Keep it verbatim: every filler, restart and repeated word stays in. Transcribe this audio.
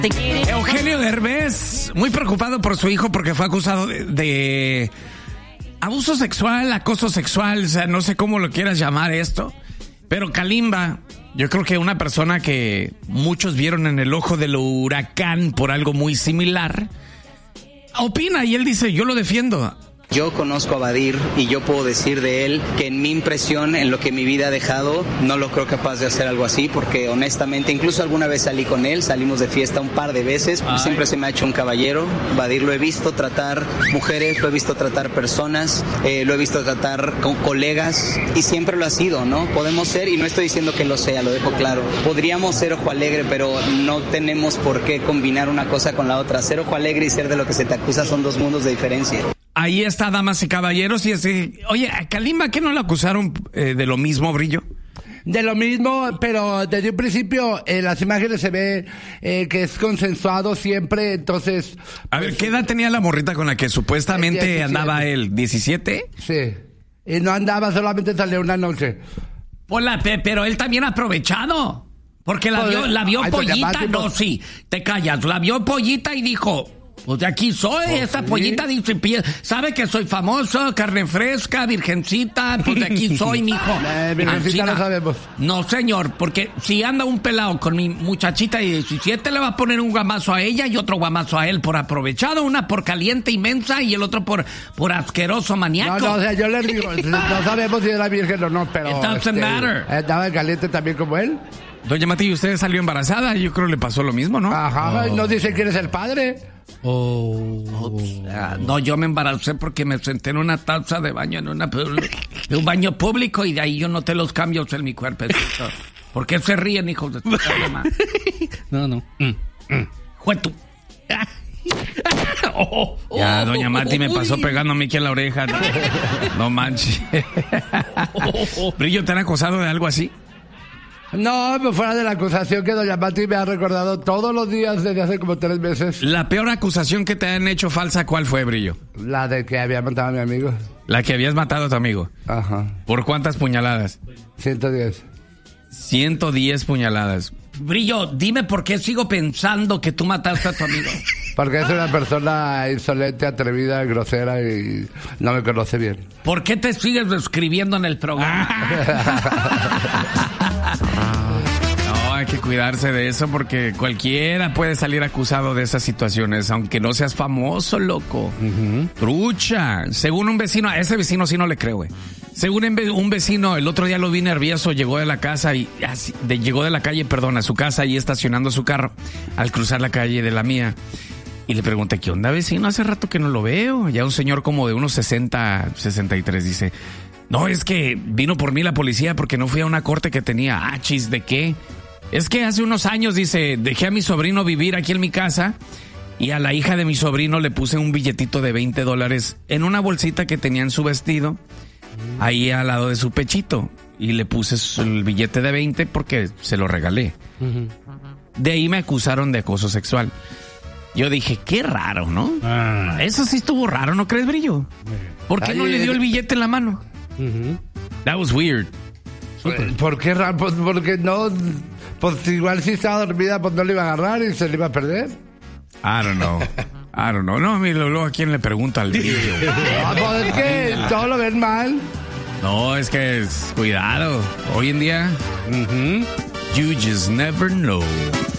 Eugenio Derbez, muy preocupado por su hijo porque fue acusado de, de abuso sexual, acoso sexual, o sea, no sé cómo lo quieras llamar esto, pero Kalimba, yo creo que una persona que muchos vieron en el ojo del huracán por algo muy similar, opina y él dice, yo lo defiendo. Yo conozco a Badir y yo puedo decir de él que en mi impresión, en lo que mi vida ha dejado, no lo creo capaz de hacer algo así, porque honestamente, incluso alguna vez salí con él, salimos de fiesta un par de veces, Ay. siempre se me ha hecho un caballero. Badir lo he visto tratar mujeres, lo he visto tratar personas, eh, lo he visto tratar con colegas y siempre lo ha sido, ¿no? Podemos ser, y no estoy diciendo que lo sea, lo dejo claro, podríamos ser ojo alegre, pero no tenemos por qué combinar una cosa con la otra. Ser ojo alegre y ser de lo que se te acusa son dos mundos de diferencia. Ahí está, damas y caballeros, y así, oye, a Kalimba, ¿qué no le acusaron eh, de lo mismo, Brillo? De lo mismo, pero desde un principio en las imágenes se ve eh, que es consensuado siempre, entonces... A ver, ¿qué edad tenía la morrita con la que supuestamente diecisiete andaba él? ¿diecisiete? Sí, y no andaba, solamente salió una noche. Hola, pero él también aprovechado, porque la vio, la vio pollita, no, sí, te callas, la vio pollita y dijo... Pues de aquí soy, oh, esta ¿sí? pollita dice, sabe que soy famoso, carne fresca, virgencita, pues de aquí soy, mijo. Eh, virgencita no sabemos. No, señor, porque si anda un pelado con mi muchachita de diecisiete, le va a poner un guamazo a ella y otro guamazo a él por aprovechado, una por caliente inmensa y el otro por, por asqueroso maníaco. No, no, o sea, yo le digo, no sabemos si era virgen o no, pero... It doesn't este, matter. ¿Estaba caliente también como él? Doña Mati, usted salió embarazada, yo creo que le pasó lo mismo, ¿no? Ajá, oh. No dice quién es el padre. Oh. oh. No, yo me embaracé porque me senté en una taza de baño en una de un baño público y de ahí yo noté los cambios en mi cuerpo. ¿Por qué se ríen, hijos de tu mamá? No, no. Mm, mm. Juetu. Oh, oh, ya, doña Mati me pasó pegándome aquí en la oreja. No, no manches. ¿Brillo, te han acosado de algo así? No, pues fuera de la acusación que doña Mati me ha recordado todos los días desde hace como tres meses. La peor acusación que te han hecho falsa, ¿cuál fue, Brillo? La de que había matado a mi amigo. La que habías matado a tu amigo. Ajá. ¿Por cuántas puñaladas? ciento diez. ciento diez puñaladas. Brillo, dime por qué sigo pensando que tú mataste a tu amigo. Porque es una persona insolente, atrevida, grosera y no me conoce bien. ¿Por qué te sigues describiendo en el programa? No, hay que cuidarse de eso porque cualquiera puede salir acusado de esas situaciones, aunque no seas famoso, loco. Uh-huh. Trucha. Según un vecino, a ese vecino sí no le creo, güey. Según un vecino, el otro día lo vi nervioso, llegó de la casa y así, de, llegó de la calle, perdón, a su casa y estacionando su carro al cruzar la calle de la mía. Y le pregunté, ¿qué onda, vecino? Hace rato que no lo veo. Ya un señor como de unos sesenta, sesenta y tres dice, no, es que vino por mí la policía porque no fui a una corte que tenía. Ah, chis, ¿de qué? Es que hace unos años, dice, dejé a mi sobrino vivir aquí en mi casa y a la hija de mi sobrino le puse un billetito de veinte dólares en una bolsita que tenía en su vestido, ahí al lado de su pechito. Y le puse el billete de veinte porque se lo regalé. Uh-huh. De ahí me acusaron de acoso sexual. Yo dije, qué raro, ¿no? Ah. Eso sí estuvo raro, ¿no crees, Brillo? ¿Por qué Ay, no le dio el billete en la mano? Uh-huh. That was weird. ¿Por, ¿Por qué raro? Pues porque no... Pues igual si estaba dormida, pues no le iba a agarrar y se le iba a perder. I don't know. I don't know. No, mira, luego a quién le pregunta al Brillo. Ah, pues es que todo lo ven mal. No, es que es, cuidado. Hoy en día, uh-huh, you just never know.